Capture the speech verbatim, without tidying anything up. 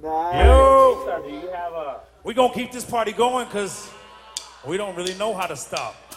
Yo, Do you have a... we gonna keep this party going because we don't really know how to stop.